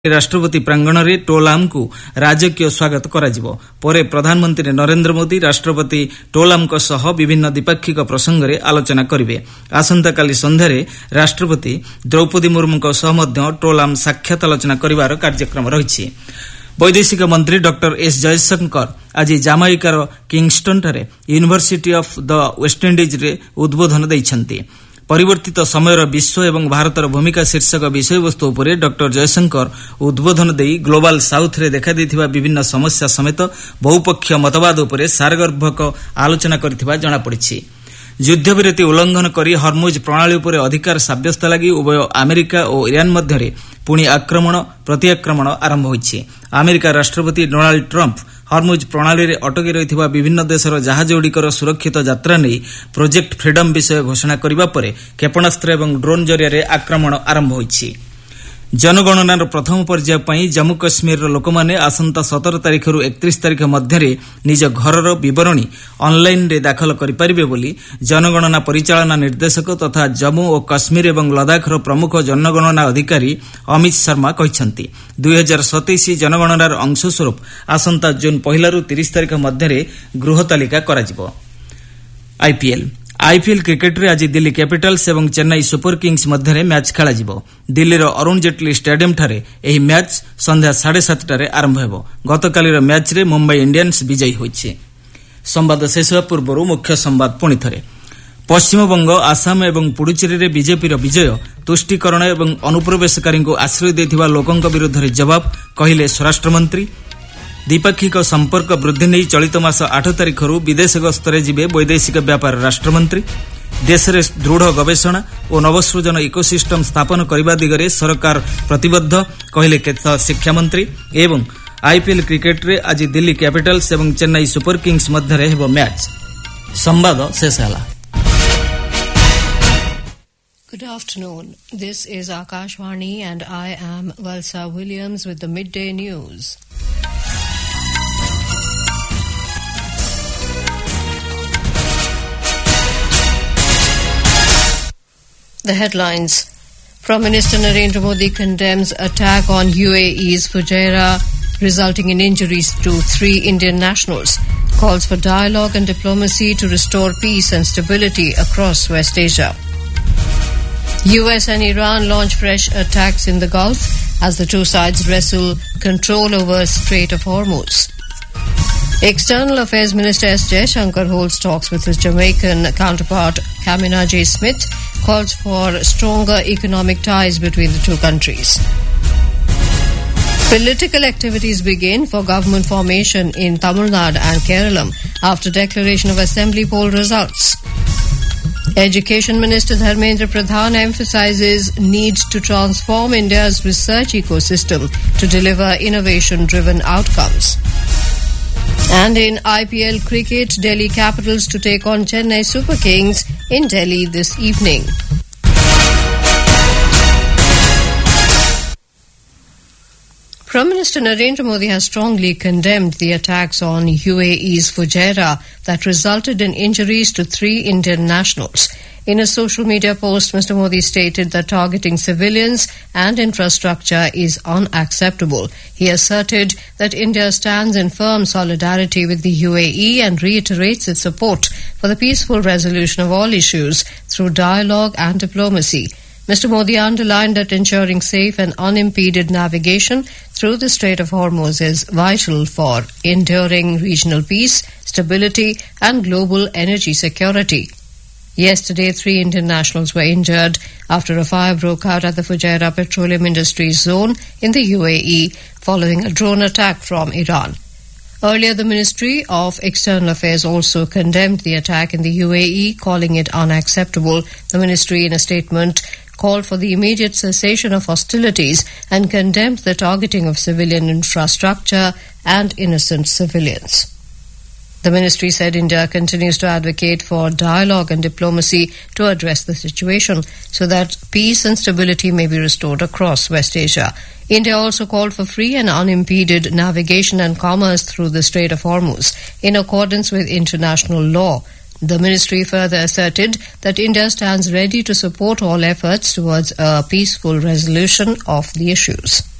राष्ट्रपति प्रांगण टोलाम को राजकीय स्वागत कराजिबो। परे प्रधानमंत्री नरेंद्र मोदी राष्ट्रपति टोलाम को सह विभिन्न द्विपाक्षिक प्रसंग रे आलोचना करिवे। आसंताकाली संध्यारे राष्ट्रपति द्रौपदी मुर्मू को सह मध्य टोलाम साक्षात आलोचना करिवार कार्यक्रम रहिछि। वैदेशिक मंत्री डॉक्टर एस जयशंकर आज जामाइकार किंगस्टन ठारे यूनिवर्सिटी ऑफ द वेस्टइंडीज रे उद्बोधन दैछन्ति। परिवर्तित समयर विश्व एवं भारतर भूमिका शीर्षक विषयवस्तु उपरे डॉक्टर जयशंकर उद्बोधन देई ग्लोबल साउथ रे देखा देथिबा विभिन्न समस्या समेत बहुपक्षीय मतवाद उपरे सारगर्भक आलोचना करथिबा जणा पड़िछि। युद्धविरति उल्लंघन करी हर्मुज प्रणाली उपरे अधिकार साब्यस्त लागि उभय अमेरिका और ईरान मध्यरे पुणी आक्रमण प्रत्याक्रमण आरंभ होइछि। अमेरिका राष्ट्रपति डोनाल्ड ट्रंप हर्मुज प्रणाली रे अटकी रहिथिबा विभिन्न देशर जहाजगुड़िकर सुरक्षित यात्रा नै प्रोजेक्ट फ्रीडम विषय घोषणा करिबा परे क्षेपणास्त्र एवं ड्रोन जरिया आक्रमण आरंभ होइछि। जनगणनार प्रथम पर्याय पई जम्मू कश्मीर लोकमाने आसंता 17 तारिख रु 31 तारिख मध्यरे निज घरर विवरणी ऑनलाइन रे दाखल करि परिबे बोली जनगणना परिचालना निर्देशक तथा जम्मू और कश्मीर एवं लद्दाखर प्रमुख जनगणना अधिकारी अमित शर्मा कहिसंती। 2027 जनगणनार अंशस्वरूप आसंता जून 1 रु 30 तारिख मध्यरे गृह तालिका कराजिबो। आईपीएल क्रिकेट रे आज दिल्ली कैपिटल्स एवं चेन्नई सुपर किंग्स मध्यरे मैच खेला जिवो। दिल्लीर अरुण जेटली स्टेडियम ठारे एही मैच संध्या 7:30 टारे आरंभ हेबो। गतकालीर मैच रे मुंबई इंडियंस विजयी होइछि। संवाद शेष होवा पूर्वरु मुख्य संवाद पुणी थरे। पश्चिमबंग आसाम एवं पुडुचेरी रे बीजेपीर विजय तुष्टीकरण एवं अनुप्रवेशकारी को आश्रय देथिबा लोकंक विरुद्ध जवाब कहिले स्वराष्ट्र मंत्री। द्विपाक्षिक संपर्क वृद्धि नहीं चलित मास 8 तारिख विदेश गस्तरे जिबे वैदेशिक व्यापार राष्ट्रमंत्री। देश में दृढ़ गवेषणा और नवसृजन इकोसिस्टम स्थापन करने दिगरे सरकार प्रतिबद्ध कहले केन्द्र शिक्षा मंत्री। एवं आईपीएल क्रिकेट रे आज दिल्ली कैपिटल्स एवं चेन्नई सुपर किंग्स मध्य हेबो मैच। संवाद शेष होला। Good afternoon. This is Akashvani and I am Valsa Williams with the midday news. The headlines. Prime Minister Narendra Modi condemns attack on UAE's Fujairah resulting in injuries to 3 Indian nationals. Calls for dialogue and diplomacy to restore peace and stability across West Asia. US and Iran launch fresh attacks in the Gulf as the two sides wrestle control over Strait of Hormuz. External Affairs Minister S. Jayashankar holds talks with his Jamaican counterpart Kamina J. Smith, calls for stronger economic ties between the two countries. Political activities begin for government formation in Tamil Nadu and Kerala after declaration of assembly poll results. Education Minister Dharmendra Pradhan emphasizes need to transform India's research ecosystem to deliver innovation-driven outcomes. And in IPL cricket, Delhi Capitals to take on Chennai Super Kings in Delhi this evening. Prime Minister Narendra Modi has strongly condemned the attacks on UAE's Fujairah that resulted in injuries to 3 Indian nationals. In a social media post, Mr. Modi stated that targeting civilians and infrastructure is unacceptable. He asserted that India stands in firm solidarity with the UAE and reiterates its support for the peaceful resolution of all issues through dialogue and diplomacy. Mr. Modi underlined that ensuring safe and unimpeded navigation through the Strait of Hormuz is vital for enduring regional peace, stability, and global energy security. Yesterday, 3 Indian nationals were injured after a fire broke out at the Fujairah Petroleum Industries Zone in the UAE following a drone attack from Iran. Earlier, the Ministry of External Affairs also condemned the attack in the UAE, calling it unacceptable. The ministry, in a statement, called for the immediate cessation of hostilities and condemned the targeting of civilian infrastructure and innocent civilians. The ministry said India continues to advocate for dialogue and diplomacy to address the situation so that peace and stability may be restored across West Asia. India also called for free and unimpeded navigation and commerce through the Strait of Hormuz in accordance with international law. The ministry further asserted that India stands ready to support all efforts towards a peaceful resolution of the issues.